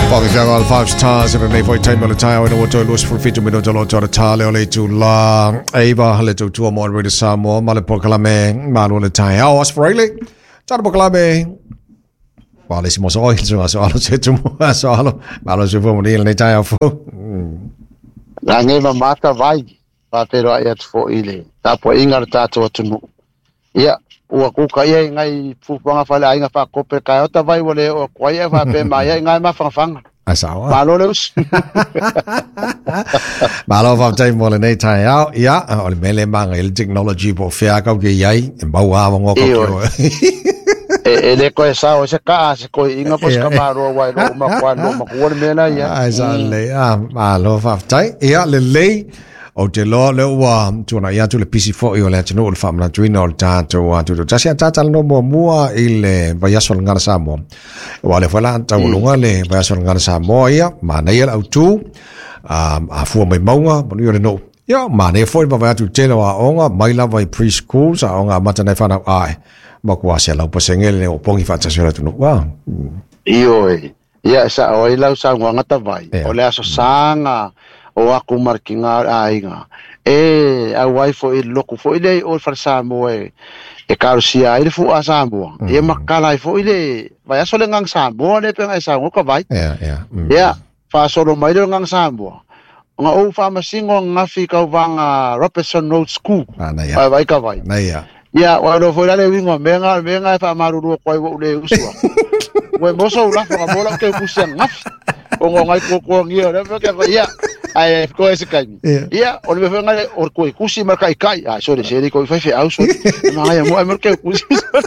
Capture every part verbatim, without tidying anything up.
Whakawhianga al five stars in a nei foi taimala tai au ina wato luas fulfitu mino tolo tōra tāle o le tu la eiva le tu tua mo rida Samoa male pokalame malu le tai au asfarele tana pokalame wale si moso oi so so alo se tu mo so alo malo se fo mo ni le tai au fo la ngeva mata vai pa pero ai at fo ile ta po ingar ta to tu ia ua kuka ia ngai fupanga fale ai nga fa kope ka ota vai wole o kwai fa pe mai ngai ma fanga asawa malo leus malo fa tai mo le nei tai au ia o le mele manga il technology po fia ka ke yai ba wa ngo ko e le ko sa o se ka se ko inga pos ka maro wai lo ma kwa lo ma ko me na ia asale ah malo fa tai ia le le o te lo le wa tuna ia tu le pisi fo i o le tino le famla tuino le tato wa tu ta sia tata no mo mua il vai sol ngana samo wa le fala ta lunga le vai sol ngana samo ia ma nei au tu a fu mai maunga mo ni le no ia ma nei fo va tu te wa onga mai la vai preschool sa onga mata nei fana ai ma kwa sia la po sengele o pongi fa tsa sia tu no wa io ia sa o ila sa ngata vai o le aso sanga o aku markinga ainga e a wai fo i loko fo ile o far Samoa e e karo sia ile fu a Samoa e makala fo ile vai aso le ngang Samoa le penga sa ngo ka vai ya ya ya fa solo mai le ngang Samoa nga o fa masingo ngafi ka vanga Robertson Road School vai vai ka vai na ya ya wa lo fo le wingo menga menga fa maruru ko i le usua we moso la fa bola ke kusen ngafi o ngai ko ko ngia le ke ya ai ko ese kai ia o le venga o ko kusi marka kai ah so de seri ko fa fe au so ma ya mo marka kusi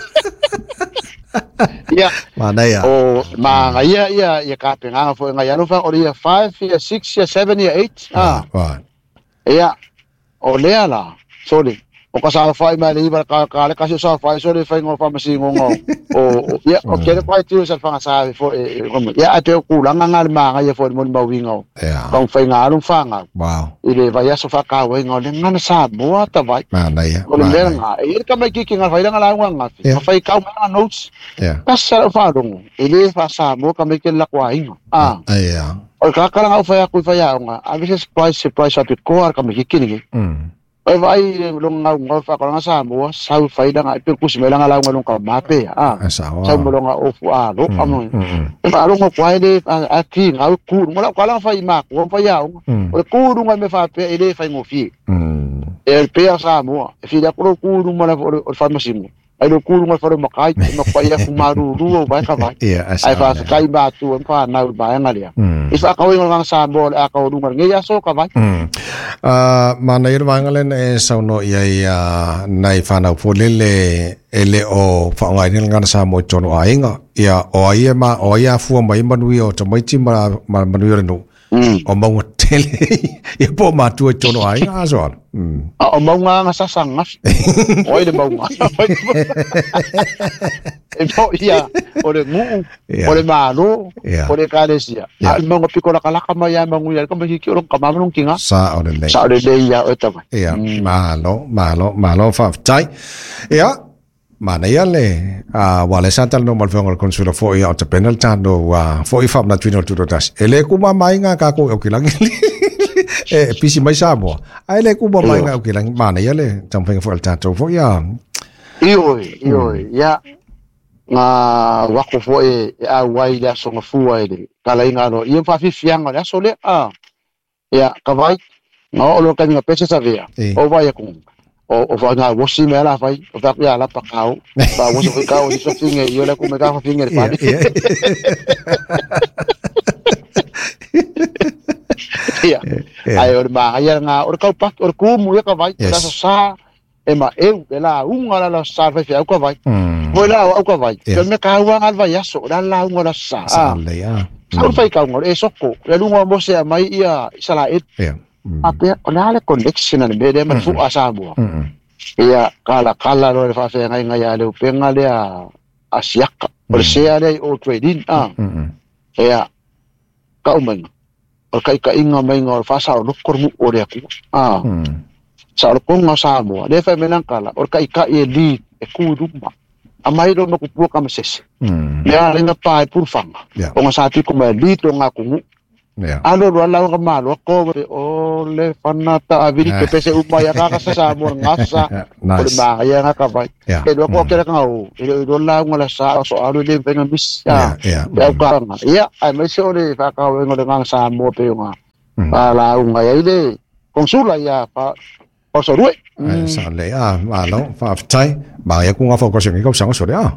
ia mana ya o ma ia ia ia ka penga fo nga ya no fa o ia five ia six ia seven ia eight ah ia o le ala so de o ka sa fa mai le ba ka ka le ka sa fa so de fa ngo fa masi ngo o ia o ke le pa tu sa fa sa fo ia ate ku la nga ngal ma nga ia fo mo ba wingo ya kong fa nga lu fa nga wow ile va ya so fa ka we ngo le nga sa bo ta vai mana ya o le nga e ka mai ki nga fa nga la nga nga fa ka ma notes ya ka sa fa dong ile fa sa mo ka mai ke la kwa ingo ah ya o ka ka nga fa ku fa ya nga a veces surprise surprise at ko ka mai ki ni mm ai vai long ngau ngau fa ka nga sa mo sa fa ida nga pe ku si mela nga la nga ka ma pe ah sa sa mo nga o fu a lo amo e fa lo ko ai de a ki nga ku mo la ka la fa i ma ko fa ya o ku ru nga me fa pe ile fa ngo fi mm e pe sa mo e fi da ko ku ru mo la o fa mo sim ai lo ku ru nga fa mo kai mo pa ya ku maru ru o vai ka vai ai fa kai ba tu fa na ba nga dia e fa ka nga sa mo a ka ru nga ngia so ka vai Uh, mana ir wangalen e sauno ia ia nai whanau polele ele o whaongai nil ngana sa mo tono ainga ia o ia ma o ia fua mai manui o ta maiti ma manui renu o maunga tele ia po matua tono ainga aso ana o maunga nga sasanga o ile maunga e po ia o le ngu o le mano o le kalesia a maunga piko la kalaka mai a maungu ia kama hiki o ka mamanung kinga sa o le le sa o le le ia o tama ia malo malo malo fa tai ia mana ia le a wale santal no malfong al consulo fo ia o te penal tando wa fo i fam na twino tu dotas ele ku ma mai nga ka ko o kilang e pisi mai sa mo ai le ku ma mai nga o kilang mana ia le tampeng fo al tato fo ia io io ia nga wako fo e a wai la so nga fu ai le kala inga no ia fa fi fianga la so le a ia ka vai no lo ka nga pese sa vea o vai ku o o fa nga wosi me la vai o ta ya la pa kau pa wosi ko kau so finge yo la ku me ka fa finge pa ia ai or ma ai nga or kau pa or ku mu ya ka vai ta sa e ma eu e la unga la la sa fa fa ka vai mo la o ka vai ke me ka wa ngal vai aso la la unga la sa sa le ya sa fa ka ngor e soko la lunga mo se mai ia sala et apa ona le connection na be de man fu asabo ia kala kala lo fa fe ngai ngai ale penga le a asiaka o se ale o trading ah ia ka umang o kai ka inga mai ngor fa sa no kormu o re aku ah sa ko nga sa mo le fa melang kala o kai ka e li e ku duma amai ro makupu ka masese ya lenga pai purfanga o nga sati ko mai lito nga kungu alo ro la nga malo ko o le fanata aviri ke pese umaya ka sa sa mo ngasa o ma ya nga ka vai e do ko kera ka o e do la nga la sa so alo le venga bis ya ya ka nga ya ai mai so le fa ka o nga sa mo pe nga pa la nga ya ile konsula ya pa o so ruai sa le a ma lo fa tai ma ya ku nga fo ko se ngi ko sa so le a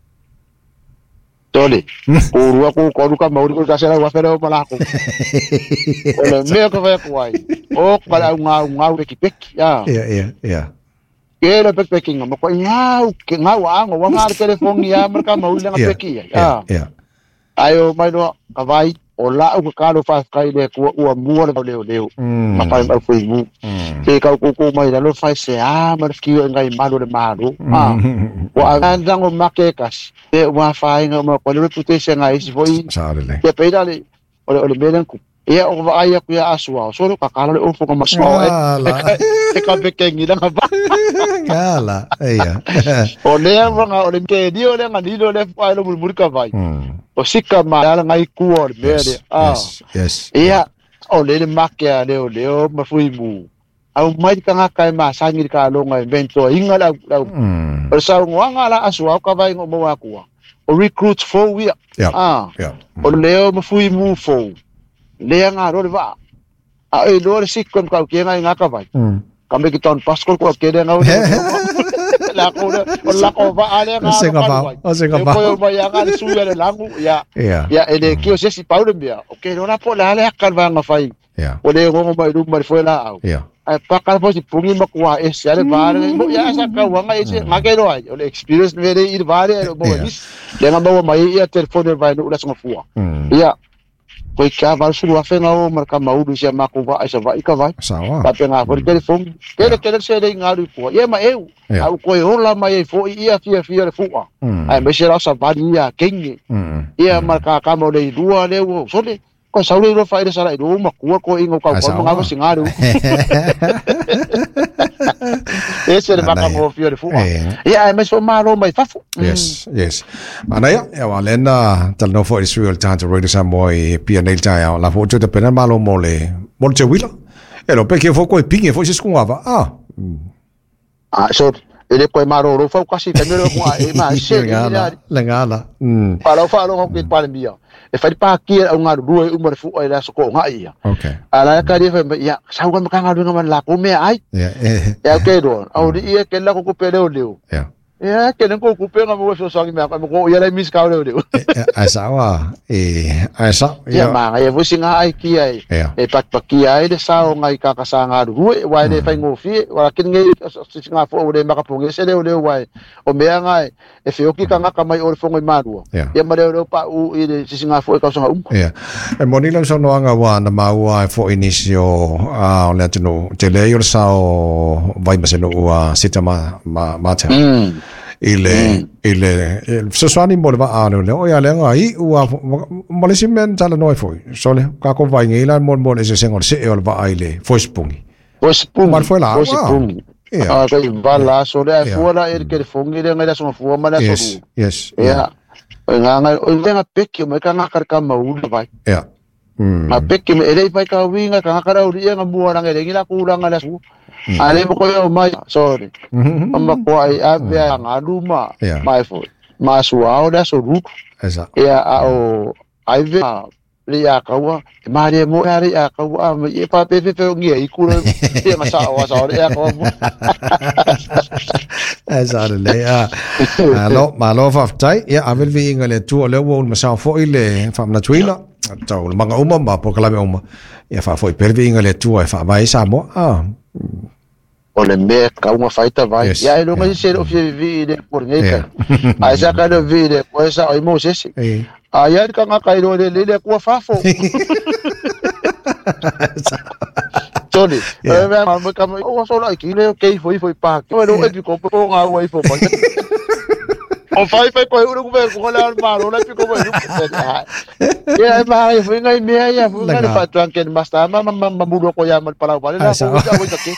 Tole, ko ko ko ko ma uri ko ka sera wa fera pa la ko. Ole me ko va ko ai. O para nga nga uri ki pek ya. Ya ya ya. Ke le pek peking mo ko nga ke nga wa ngo wa ngar telefon ya mereka ma uri nga peki ya. Ya. Ayo mai no ka vai o la ko ka lo fa kai le ko o mo le le le. Ma pa pa Facebook. Ke ka ko ko mai la lo fa se a mar ki nga i malo le malo. Ah. Wa nga ngo makekas. E wa fa nga mo ko le reputation nga is foi. Sarele. Ke pe dale o le belen ku. E o va ai ku ya aswa. So lo ka ka le o fo ka maswa. E ka be ke ngi nga ba. Kala. Eya. O le nga o le ke di o le nga di lo le fa lo mur ka vai. O sika ma la ngai ku o le bele. Ah. Yes. Ia o le le makia le o le o ma fui mu. Au mai ka nga kai ma sangi ka lo ngai bento inga la. O sa ngwa la aswa ka vai ngo mo aku. O recruit for we. Ah. O le o ma fui mu fo. Le nga ro le va. A e lo le sikon ka ke nga nga ka vai. Kami ki ton paskol ko ke nga. La ko la ko va ale nga. O se nga ba. Ko ba ya nga su ya le langu ya. Ya ele ki o se si paulo mbia. Okay, no na po la ale ka va nga fai. Ya. O le ngo ba ru ma foi la au. Ya. Ai pa ka po si pungi ma kwa es ya le va mo ya sa ka wa nga ese ma ke ro ai. O le experience vere ir va re mo vis. Le nga ba mai ya telefone va no la sa fua. Ya. Ko ka va su wa fe nga o marka ma u sia ma ko va ai sa va i ka va. Sawa. Pa pe nga por telefone. Ke le ke le se le nga ru ko. Ye ma eu. Au ko ho la mai fo ia fia fia le fua. Ai me se la sa va ia kengi. Ia marka ka mo le dua le o so le ko sa le ro fa ile sa le ro ma ko ko ingo ka ko nga ba singaru. Ese le va ka mo fia le fua. Ia me so ma ro mai fa fu. Yes, yes. Ana ya ya wa lena tal no for Israel tanto radio sa mo e pia nei ta ya la foto de pena malo mo le mo te wila. E lo pe ke fo ko pinge fo se skuava. Ah. Ah, so ele ko maro ro fa kasi kamero ko e ma se la ngala. Mm. Para fa lo ko pa mbia. E fa pa ki au nga ru e umar fu ai la so ko nga ia. Okay. Ala ka ri fa ya sa ko ma nga ru nga la ko me ai. Ya. Ya ke do. Au di e ke la ko ko pe le o leo. Ya. Ya, que não ocupe nga mo so sangi me ko ya la mis ka le o. Ai sa wa e ai sa. Ya ma ya vo singa ai ki ai. E pat pa ki ai de sa o ngai ka ka sa nga ru e wa de fa ngofi wa kin ngai singa fo o de ma ka ponge se le o le wa. O me nga e fe o ki ka nga ka mai o fo ngai maru. Ya ma le o pa u e de singa fo ka sa um. Ya. E moni lang so no nga wa na ma wa fo inicio a o le tino te le yo sa o vai ma se no wa sitama ma ma ta. Ile ile so swani mo va ano le o ya le nga i u mo le simen tala noi foi so le ka ko vai ngi la mo mo le se ngor se o va ile foi spungi foi spungi mal foi la foi spungi ah ko va la so le fuora er ke fungi le nga so fu ma la so yes ya nga nga o le nga pekki mo ka nga kar ka ma u vai ya ma pekki me ele vai ka winga ka nga kara u nga mo nga le ngi la ku la nga la su ale mo ko yo mai sorry amma ko ai ave nga luma mai fo ma suao da so ru esa ya o ai ve le ya ka wa ma le mo ya le ya ka wa ma e pa pe pe ngi ai ku le e ma sa wa sa le ya ka esa le ya alo ma lo fa tai ya avel vi ngale tu le wo ma sa fo ile fa na tuila tau manga uma ma po kala me uma ya fa fo per vi ngale tu fa vai sa mo ah o le me ka uma faita vai ya e lo ngai se o fi vide por ngai ka ai sa ka de vide ko sa o mo se se ai ai ka nga kai lo le le ko fa fo Tony e me ma ka o so la ki le ke foi foi pa ko lo e ko po nga wai fo pa O fai fai ko uru ko ko la ma ro la pi ko ba. Ya ma ai foi ngai me ya foi ngai fa tuan ken basta ma ma ma bulo ko ya mal pala pala la ko ka ko ki.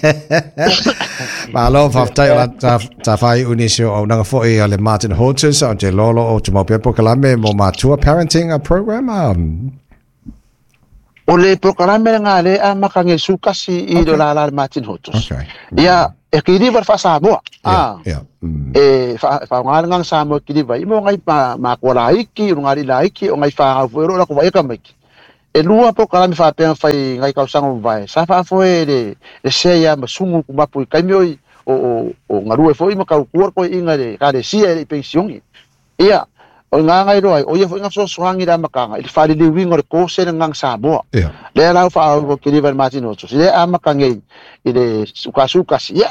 Ma lo fa tai la ta ta fai unisio o na fo e ale Martin Hodges o je lolo o te mo pe po kala me mo mature parenting a program um o le programa nga le a makange sukasi i do la la Martin Hodges. Ya e ki di ver fa sa mo. Ah. E fa fa ngal ngang sa mo ki di vai mo ngai pa ma ko la iki ngai la iki o ngai fa fo ro la ko vai ka mai. E lua programa fa pe fai ngai ka sang vai. Sa fa fo e le se ya masungu ku mapu kai mo o o ngaru e fo i ma ka ku ko inga le ka de sia e pension. Ia o nga ngai roi o ye fo nga so swangi da makanga il fa le wing o ko se ngang sa bo le la fa o ki river Martin Hodges le a makanga ile suka suka sia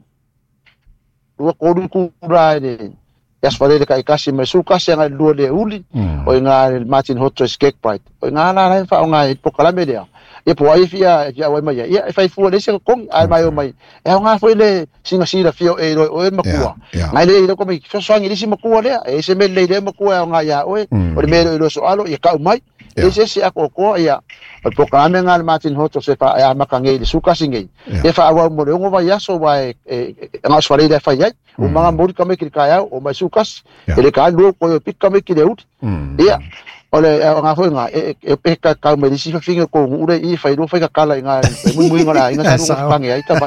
o ko du ku ra de yas fa le kai kasi me suka sia nga lu le uli o nga Martin Hodges cake pride o nga la la fa nga po kala me dia e po ai fia ya wa mai ya e fai fu le se ko ai mai o mai e nga foi le singa sira fio e o e makua ngai le le ko mai so swangi le si makua le e se me le le makua nga ya o o me le so alo ya ka mai e se si ako ko ya o po kame nga Martin Hodges se fa ya makange le suka singe e fa wa mo le ngo va ya so wa e nga swale le fa ya o mga mo ka me ki ka ya o mai sukas e le ka lo ko pik ka me ki le ut ya ole nga foi nga e pe ka ka me disi fa finga ko ure i fa do fa ka kala nga mu mu nga nga sa no pangi ai ta ba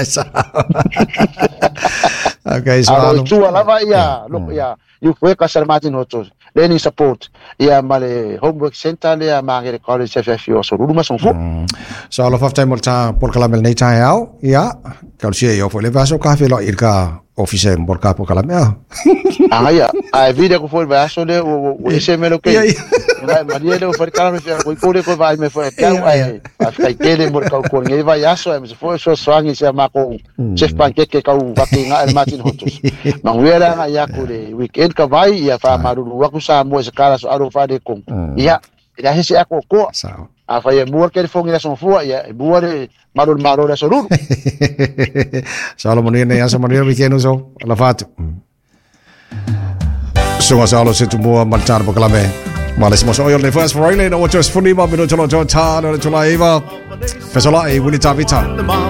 okay so alo tu ala va ya lo ya you fue ka Sir Martin Hodges learning support ya male homework center le ma ngere college F F O so ruma son fu so alo fa time ta por kala mel nei ta ya ya ka si yo fo le vaso ka fe lo ir ka office por ka por kala me ah ya a video ko foi vaso le o ese me lo que la Maria le fer kala me fer ko ko ko vai me foi ka ai a kai kele por ka ko ngai vai aso me foi so swangi se ma ko chef pancake ka u va kinga Martin Hodges ma huera nga ya ko le weekend ka vai ya fa maru wa ku sa mo se kala so aro fa de ko ya ila hesi ako ko a fa ye muor ke fongi la son fu ya muor maru maru la so ru salo mo ne ya so mo ne weekend so la fat so salo se tu mo maltar po kala me malas mo so yo le first for ile no just funny mo minuto lo jo ta no to la eva pesola e wili ta vita